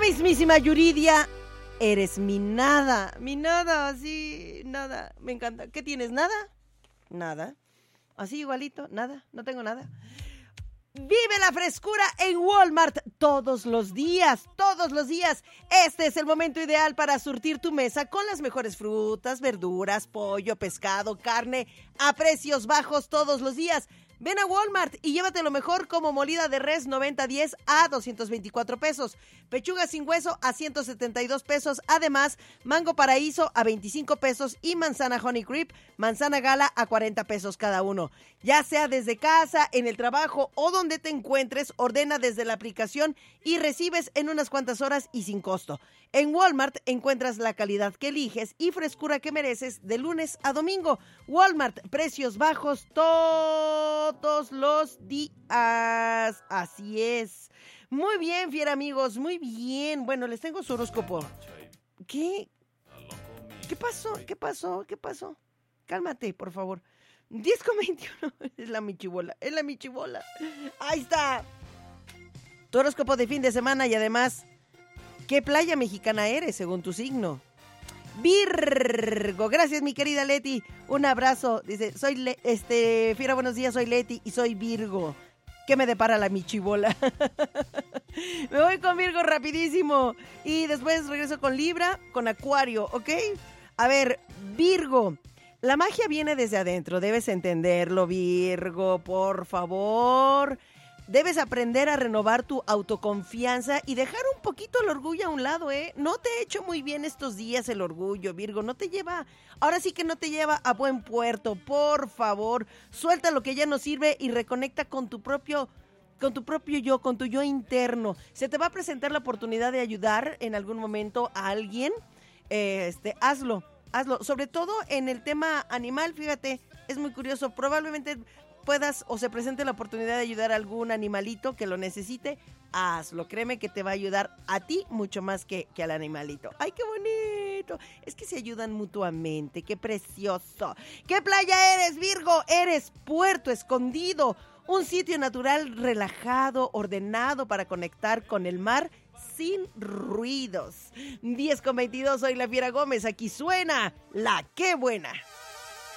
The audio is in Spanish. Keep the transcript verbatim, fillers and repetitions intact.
mismísima Yuridia, eres mi nada, mi nada, así, nada, me encanta. ¿Qué tienes? ¿Nada? Nada. Así igualito, nada, no tengo nada. Vive la frescura en Walmart todos los días, todos los días. Este es el momento ideal para surtir tu mesa con las mejores frutas, verduras, pollo, pescado, carne, a precios bajos todos los días. Ven a Walmart y llévate lo mejor como molida de res noventa diez a doscientos veinticuatro pesos, pechuga sin hueso a ciento setenta y dos pesos, además mango paraíso a veinticinco pesos y manzana honey creep, manzana gala a cuarenta pesos cada uno. Ya sea desde casa, en el trabajo o donde te encuentres, ordena desde la aplicación y recibes en unas cuantas horas y sin costo. En Walmart encuentras la calidad que eliges y frescura que mereces de lunes a domingo. Walmart, precios bajos todos los días. Así es. Muy bien, fiera amigos, muy bien. Bueno, les tengo su horóscopo. ¿Qué? ¿Qué pasó? ¿Qué pasó? ¿Qué pasó? Cálmate, por favor. diez con veintiuno. Es la michibola, es la michibola. Ahí está. Tu horóscopo de fin de semana y además, ¿qué playa mexicana eres según tu signo? Virgo, gracias mi querida Leti, un abrazo. Dice, soy, Le- este, fiera, buenos días, soy Leti y soy Virgo. ¿Qué me depara la michibola? Me voy con Virgo rapidísimo y después regreso con Libra, con Acuario, ¿ok? A ver, Virgo, la magia viene desde adentro, debes entenderlo, Virgo, por favor. Debes aprender a renovar tu autoconfianza y dejar un poquito el orgullo a un lado, ¿eh? No te ha hecho muy bien estos días el orgullo, Virgo. No te lleva, ahora sí que no te lleva a buen puerto. Por favor, suelta lo que ya no sirve y reconecta con tu propio, con tu propio yo, con tu yo interno. Se te va a presentar la oportunidad de ayudar en algún momento a alguien. Eh, este, hazlo, hazlo. Sobre todo en el tema animal, fíjate, es muy curioso. Probablemente puedas o se presente la oportunidad de ayudar a algún animalito que lo necesite, hazlo. Créeme que te va a ayudar a ti mucho más que, que al animalito. ¡Ay, qué bonito! Es que se ayudan mutuamente. ¡Qué precioso! ¿Qué playa eres, Virgo? Eres Puerto Escondido, un sitio natural relajado, ordenado para conectar con el mar sin ruidos. diez con veintidós, soy la Fiera Gómez. Aquí suena La Qué Buena.